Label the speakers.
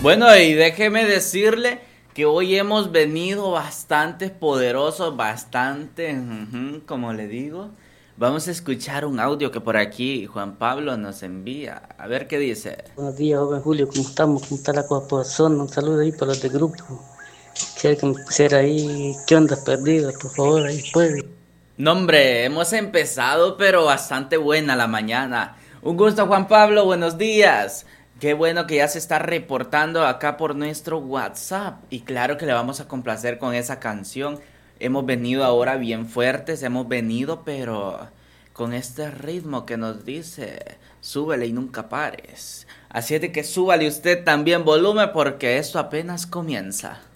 Speaker 1: Bueno, y déjeme decirle que hoy hemos venido bastante poderosos, bastante, como le digo. Vamos a escuchar un audio que por aquí Juan Pablo nos envía. A ver qué dice.
Speaker 2: Buenos días, joven Julio, ¿cómo estamos? ¿Cómo está la corporación? Un saludo ahí para los del grupo. Quisiera que me pusiera ahí, ¿qué onda perdidas? Por favor, ahí puede.
Speaker 1: No, hombre, hemos empezado, pero bastante buena la mañana. Un gusto, Juan Pablo, buenos días. Qué bueno que ya se está reportando acá por nuestro WhatsApp. Y claro que le vamos a complacer con esa canción. Hemos venido ahora bien fuertes, hemos venido, pero con este ritmo que nos dice, súbele y nunca pares. Así es de que súbale usted también volumen porque esto apenas comienza.